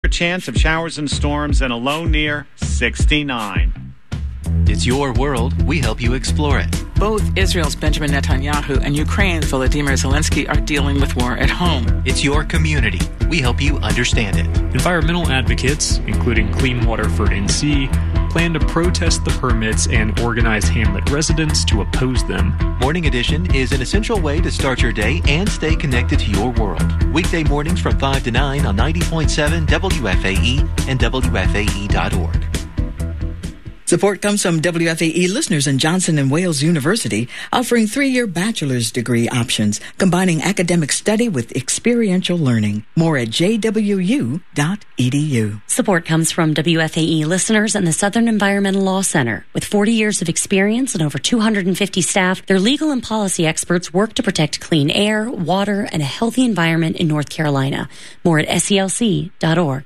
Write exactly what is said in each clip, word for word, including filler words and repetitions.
A chance of showers and storms and a low near sixty-nine. It's your world. We help you explore it. Both Israel's Benjamin Netanyahu and Ukraine's Volodymyr Zelensky are dealing with war at home. It's your community. We help you understand it. Environmental advocates, including Clean Water for N C, plan to protest the permits and organize hamlet residents to oppose them. Morning Edition is an essential way to start your day and stay connected to your world. Weekday mornings from five to nine on ninety point seven W F A E and W F A E dot org. Support comes from W F A E listeners in Johnson and Wales University, offering three-year bachelor's degree options, combining academic study with experiential learning. More at j w u dot e d u. Support comes from W F A E listeners and the Southern Environmental Law Center. With forty years of experience and over two hundred fifty staff, their legal and policy experts work to protect clean air, water, and a healthy environment in North Carolina. More at s e l c dot org.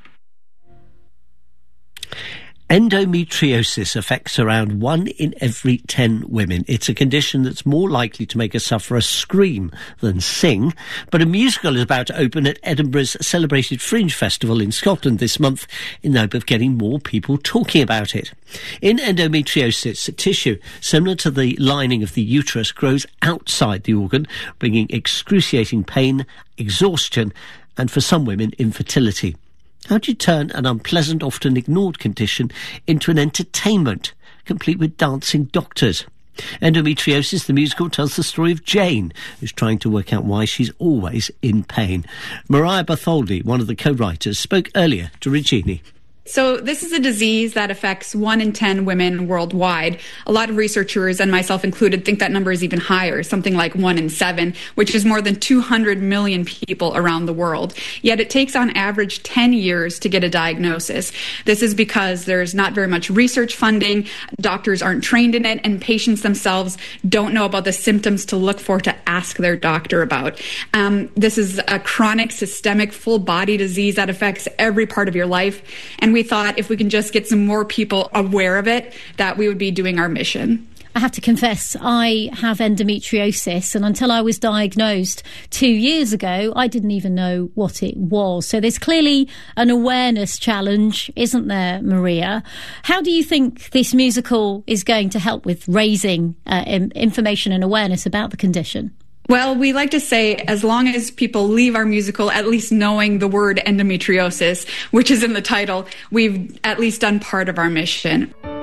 Endometriosis affects around one in every ten women. It's a condition that's more likely to make a sufferer scream than sing. But a musical is about to open at Edinburgh's celebrated Fringe Festival in Scotland this month in the hope of getting more people talking about it. In endometriosis, tissue similar to the lining of the uterus grows outside the organ, bringing excruciating pain, exhaustion, and for some women, infertility. How do you turn an unpleasant, often ignored condition into an entertainment, complete with dancing doctors? Endometriosis, the musical, tells the story of Jane, who's trying to work out why she's always in pain. Mariah Bartholdi, one of the co-writers, spoke earlier to Regini. So this is a disease that affects one in ten women worldwide. A lot of researchers, and myself included, think that number is even higher, something like one in seven, which is more than two hundred million people around the world. Yet it takes on average ten years to get a diagnosis. This is because there's not very much research funding, doctors aren't trained in it, and patients themselves don't know about the symptoms to look for to ask their doctor about. Um, this is a chronic, systemic, full-body disease that affects every part of your life, and we thought if we can just get some more people aware of it, that we would be doing our mission. I have to confess, I have endometriosis, and until I was diagnosed two years ago, I didn't even know what it was. So there's clearly an awareness challenge, isn't there, Maria? How do you think this musical is going to help with raising uh, information and awareness about the condition? Well, we like to say as long as people leave our musical at least knowing the word endometriosis, which is in the title, we've at least done part of our mission.